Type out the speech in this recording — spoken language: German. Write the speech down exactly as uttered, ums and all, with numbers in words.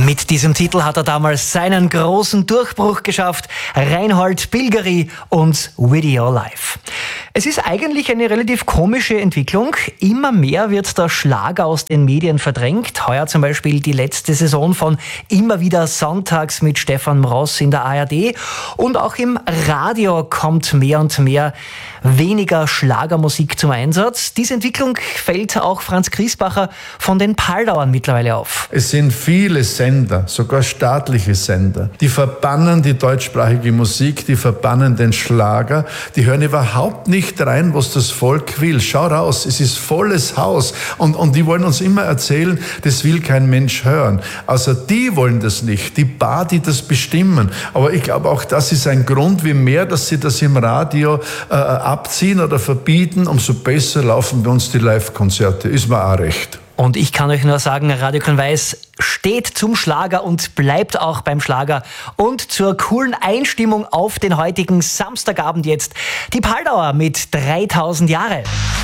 Mit diesem Titel hat er damals seinen großen Durchbruch geschafft. Reinhold Bilgeri und With Your Life. Es ist eigentlich eine relativ komische Entwicklung. Immer mehr wird der Schlager aus den Medien verdrängt. Heuer zum Beispiel die letzte Saison von Immer wieder sonntags mit Stefan Mross in der A R D. Und auch im Radio kommt mehr und mehr weniger Schlagermusik zum Einsatz. Diese Entwicklung fällt auch Franz Griesbacher von den Paldauern mittlerweile auf. Es sind viele Sender, sogar staatliche Sender, die verbannen die deutschsprachige Musik, die verbannen den Schlager, die hören überhaupt nicht rein, was das Volk will. Schau raus, es ist volles Haus und, und die wollen uns immer erzählen, das will kein Mensch hören. Also die wollen das nicht, die Bar, die das bestimmen. Aber ich glaube, auch das ist ein Grund, wie mehr, dass sie das im Radio äh, abziehen oder verbieten, umso besser laufen bei uns die Live-Konzerte. Ist mir auch recht. Und ich kann euch nur sagen, Radio Konweis steht zum Schlager und bleibt auch beim Schlager. Und zur coolen Einstimmung auf den heutigen Samstagabend jetzt die Paldauer mit dreitausend Jahre.